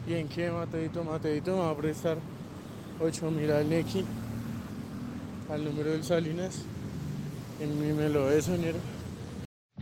Bien, ¿qué? Mateito, Mateito, me va a prestar 8.000 al Nequi, al número del Salinas, en mi me lo de soñero.